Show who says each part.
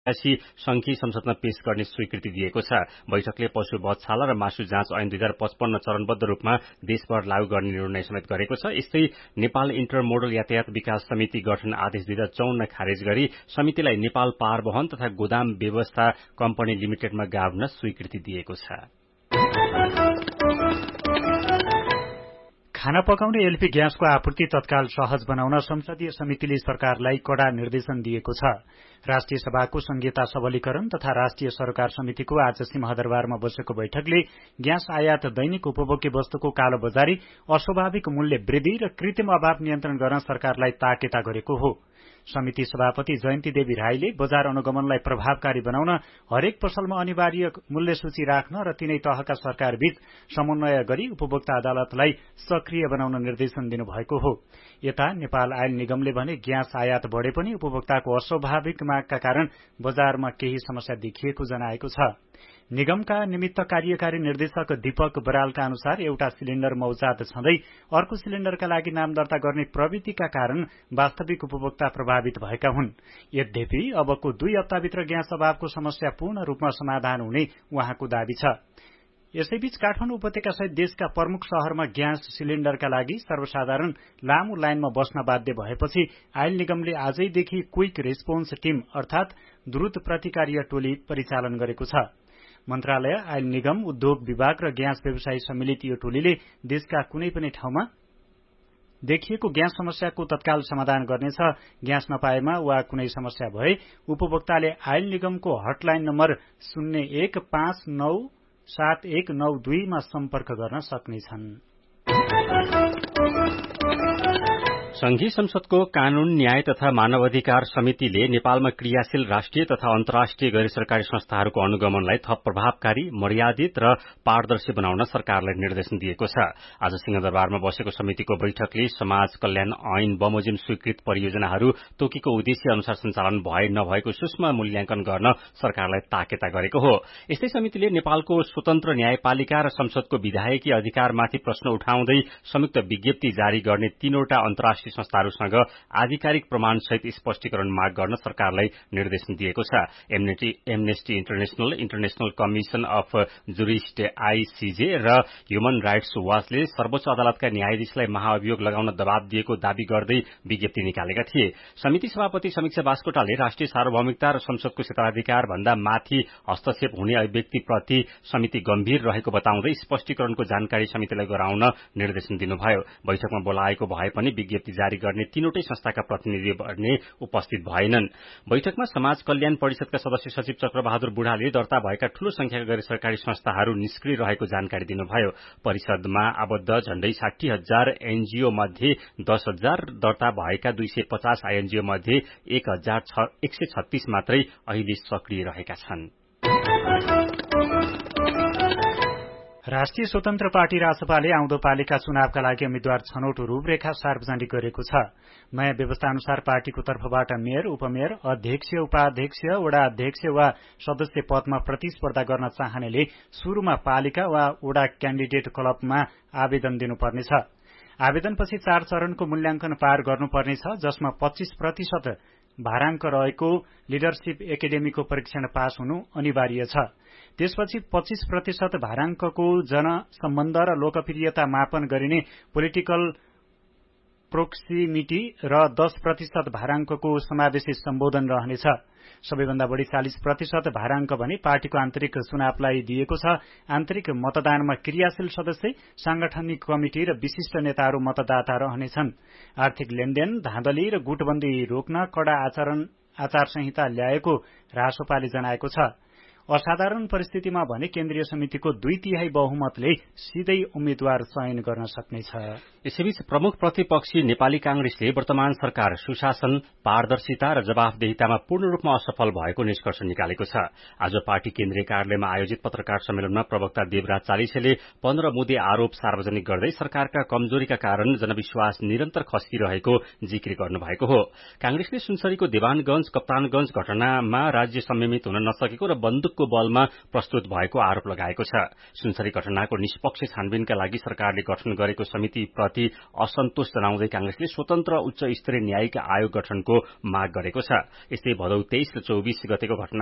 Speaker 1: संघीय संसदमा पेश गर्ने स्वीकृति दिएको छ। बैठकले पशु बधशाला र मासु जाँच ऐन 2055 चरणबद्ध रूपमा देशभर लागू गर्ने निर्णय समेत गरेको छ। यस्तै नेपाल इन्टरमोडल यातायात विकास समिति गठन आदेश 2054 खारेज गरी समितिलाई नेपाल पारवहन तथा गोदाम व्यवस्था कम्पनी लिमिटेडमा गाभ्न स्वीकृति दिएको छ।
Speaker 2: खाना पकाउने एलपी ग्यासको आपूर्ति तत्काल सहज बनाउन संसदीय समितिले सरकारलाई कड़ा निर्देशन दिएको छ। राष्ट्रिय सभाको संघीयता सबलीकरण तथा राष्ट्रिय सरोकार समितिको आज सिंहदरबारमा बसेको बैठकले ग्यास आयात, दैनिक उपभोग्य वस्तुको कालोबजारी, अस्वाभाविक मूल्य वृद्धि र कृत्रिम अभाव नियन्त्रण गर्न सरकारलाई ताकेता गरेको हो। समिति सभापति जयन्ती देवी राईले बजार अनुगमनलाई प्रभावकारी बनाउन हरेक पसलमा अनिवार्य मूल्य सूची राख्न र तीनै तहका सरकारबीच समन्वय गरी उपभोक्ता अदालतलाई सक्रिय बनाउन निर्देशन दिनुभएको हो। यता नेपाल आयल निगमले भने ग्यास आयात बढ़े पनि उपभोक्ताको अस्वाभाविक मागका कारण बजारमा केही समस्या देखिएको जनाएको छ। निगमका निमित्त कार्यकारी निर्देशक दीपक बरालका अनुसार एउटा सिलिण्डर मौजात छँदै अर्को सिलिण्डरका लागि नाम दर्ता गर्ने प्रवृत्तिका कारण वास्तविक उपभोक्ता प्रभावित भएका हुन्। यद्यपि अबको 2 हप्ताभित्र ग्यास अभावको समस्या पूर्ण रूपमा समाधान हुने उहाँको दावी छ। यसैबीच काठमाडौँ उपत्यका सहित देशका प्रमुख शहरमा ग्यास सिलिण्डरका लागि सर्वसाधारण लामो लाइनमा बस्न बाध्य भएपछि आयल निगमले आजैदेखि क्विक रेस्पोन्स टीम अर्थात द्रुत प्रतिकार्य टोली परिचालन गरेको छ। मन्त्रालय, आयल निगम, उद्योग विभाग र ग्यास व्यवसायी सम्मिलित यो टोलीले देशका कुनै पनि ठाउँमा देखिएको ग्यास समस्याको तत्काल समाधान गर्नेछ। ग्यास नपाएमा वा कुनै समस्या भए उपभोक्ताले आयल निगमको हटलाइन नम्बर 01597192 मा सम्पर्क गर्न सक्नेछन्।
Speaker 1: संघीय संसदको कानून, न्याय तथा मानवाधिकार समितिले नेपालमा क्रियाशील राष्ट्रिय तथा अन्तर्राष्ट्रिय गैर सरकारी संस्थाहरूको अनुगमनलाई थप प्रभावकारी, मर्यादित र पारदर्शी बनाउन सरकारलाई निर्देशन दिएको छ। आज सिंहदरबारमा बसेको समितिको बैठकले समाज कल्याण ऐन बमोजिम स्वीकृत परियोजनाहरू तोकेको उद्देश्य अनुसार सञ्चालन भए नभएको सूक्ष्म मूल्याङ्कन गर्न सरकारलाई ताकेता गरेको हो। यस्तै समितिले नेपालको स्वतन्त्र न्यायपालिका र संसदको विधायकी अधिकारमाथि प्रश्न उठाउँदै संयुक्त विज्ञप्ति जारी गर्ने 3वटा अन्तर्राष्ट्रिय संस्थाहरूसँग आधिकारिक प्रमाणसहित स्पष्टीकरण माग गर्न सरकारलाई निर्देशन दिएको छ। Amnesty international, international commission of jurist ICJ र ह्युमन राइट्स वाचले सर्वोच्च अदालतका न्यायाधीशलाई महाअभियोग लगाउन दबाव दिएको दावी गर्दै विज्ञप्ति निकालेका थिए। समिति सभापति समीक्षा बास्कोटाले राष्ट्रिय सार्वभौमिकता र संसदको क्षेत्राधिकार भन्दा माथि हस्तक्षेप हुने अभिव्यक्तिप्रति समिति गम्भीर रहेको बताउँदै स्पष्टीकरणको जानकारी समितिलाई गराउन निर्देशन दिनुभयो। बैठकमा बोलाएको भए पनि विज्ञप्ति जारी गर्ने 3वटै संस्थाका प्रतिनिधि भने उपस्थित भएनन्। बैठकमा समाज कल्याण परिषदका सदस्य सचिव चक्रबहादुर बुढाले दर्ता भएका ठूलो संख्याका गैर सरकारी संस्थाहरू निष्क्रिय रहेको जानकारी दिनुभयो। परिषदमा आबद्ध झण्डै 60,000 एनजीओ मध्ये 10,000 दर्ता भएका 250 आईएनजीओ मध्ये 1,136 मात्रै अहिले सक्रिय रहेका छन्।
Speaker 2: राष्ट्रिय स्वतन्त्र पार्टी रासपाले आउँदो पालिका चुनावका लागि उम्मेद्वार छनौट रूपरेखा सार्वजनिक गरेको छ। नयाँ व्यवस्था अनुसार पार्टीको तर्फबाट मेयर, उपमेयर, अध्यक्ष, उपाध्यक्ष, वडा अध्यक्ष वा सदस्य पदमा प्रतिस्पर्धा गर्न चाहनेले शुरूमा पालिका वा वडा क्याण्डिडेट क्लबमा आवेदन दिनुपर्नेछ। आवेदनपछि 4 चरणको मूल्याङ्कन पार गर्नुपर्नेछ, जसमा 25% भाराङ्क रहेको लिडरशिप एकाडेमीको परीक्षण पास हुनु अनिवार्य छ। त्यसपछि 25% भाराङ्कको जनसम्बन्ध र लोकप्रियता मापन गरिने पोलिटिकल प्रोक्सिमिटी र 10% भाराङ्कको समावेशी सम्बोधन रहनेछ। सबैभन्दा बढ़ी 40% भाराङ्क भने पार्टीको आन्तरिक चुनावलाई दिएको छ। आन्तरिक मतदानमा क्रियाशील सदस्य, सांगठनिक कमिटी र विशिष्ट नेताहरू मतदाता रहनेछन्। आर्थिक लेनदेन, धाँधली र गुटबन्दी रोक्न कड़ा आचार संहिता ल्याएको रासोपाले जनाएको छ। असाधारण परिस्थितिमा भने केन्द्रीय समितिको 2/3 बहुमतले सिधै उम्मेद्वार चयन गर्न सक्नेछ।
Speaker 1: यसैबीच प्रमुख प्रतिपक्षी नेपाली कांग्रेसले वर्तमान सरकार सुशासन, पारदर्शिता र जवाफदेहितामा पूर्ण रूपमा असफल भएको निष्कर्ष निकालेको छ। आज पार्टी केन्द्रीय कार्यालयमा आयोजित पत्रकार सम्मेलनमा प्रवक्ता देवराज चालिसेले 15 मुद्दे आरोप सार्वजनिक गर्दै सरकारका कमजोरीका कारण जनविश्वास निरन्तर खस्किरहेको जिकिर गर्नुभएको हो। कांग्रेसले सुनसरीको देवानगंज, कप्तानगंज घटनामा राज्य संयमित हुन नसकेको र बन्दुकको दबावको बलमा प्रस्तुत भएको आरोप लगाएको छ। सुनसरी घटनाको निष्पक्ष छानबिनका लागि सरकारले गठन गरेको समितिप्रति असन्तोष जनाउँदै कांग्रेसले स्वतन्त्र उच्च स्तरीय न्यायिक आयोग गठनको माग गरेको छ। यस्तै भदौ 23 र 24 गतेको घटना